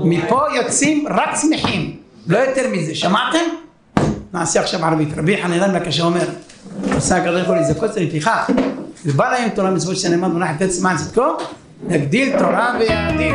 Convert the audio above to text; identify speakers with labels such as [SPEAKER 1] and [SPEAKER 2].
[SPEAKER 1] מפה יוצאים רק שמחים, לא יותר מזה, שמעתם? נעשה עכשיו ערבית. רבי חנינא בן עקשיא אומר, עושה הקדוש ברוך הוא לזכות לפיכך, ובא להם תורה מצוות שנאמר מונחת עץ למען צדקו, להגדיל תורה ויאדיר.